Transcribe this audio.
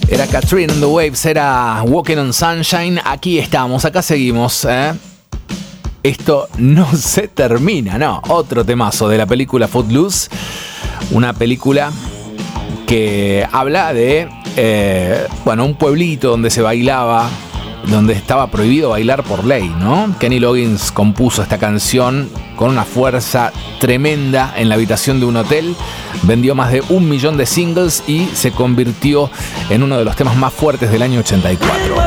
Era Katrina and the Waves, era Walking on Sunshine. Aquí estamos, acá seguimos, ¿eh? Esto no se termina, no. Otro temazo de la película Footloose. Una película que habla de, un pueblito donde se bailaba, donde estaba prohibido bailar por ley, ¿no? Kenny Loggins compuso esta canción con una fuerza tremenda en la habitación de un hotel. Vendió más de 1 millón de singles y se convirtió en uno de los temas más fuertes del año 84.